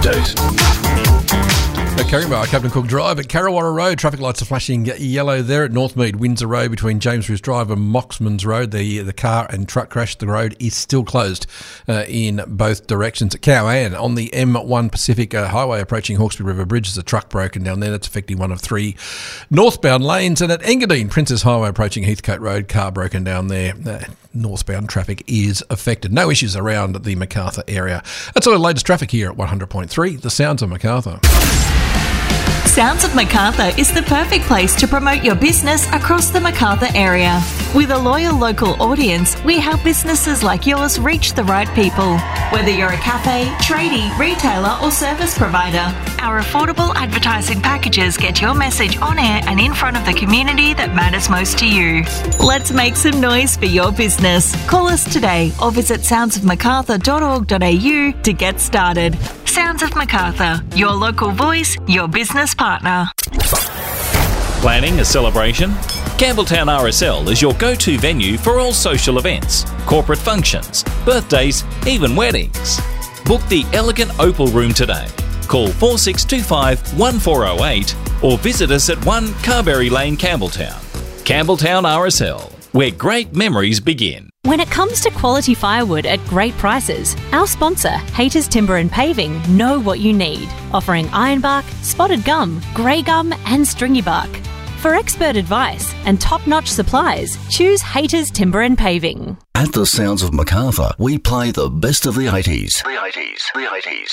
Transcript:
pursuit. At Carringbar, Captain Cook Drive at Carrawara Road, traffic lights are flashing yellow there at Northmead, Windsor Road between James Bruce Drive and Moxmans Road. The car and truck crash. The road is still closed in both directions. At Cowan, on the M1 Pacific Highway approaching Hawkesbury River Bridge, there's a truck broken down there. That's affecting one of three northbound lanes. And at Engadine, Princess Highway approaching Heathcote Road, car broken down there. Northbound traffic is affected. No issues around the Macarthur area. That's all the latest traffic here at 100.3, The Sounds of Macarthur. Sounds of Macarthur is the perfect place to promote your business across the Macarthur area. With a loyal local audience, we help businesses like yours reach the right people. Whether you're a cafe, tradie, retailer or service provider, our affordable advertising packages get your message on air and in front of the community that matters most to you. Let's make some noise for your business. Call us today or visit soundsofmacarthur.org.au to get started. Sounds of Macarthur, your local voice, your business partner. Planning a celebration? Campbelltown RSL is your go-to venue for all social events, corporate functions, birthdays, even weddings. Book the elegant Opal Room today. Call 4625 1408 or visit us at 1 Carberry Lane, Campbelltown. Campbelltown RSL, where great memories begin. When it comes to quality firewood at great prices, our sponsor, Haters Timber and Paving, know what you need, offering ironbark, spotted gum, grey gum and stringy bark. For expert advice and top-notch supplies, choose Haters Timber and Paving. At the Sounds of Macarthur, we play the best of the 80s. The 80s.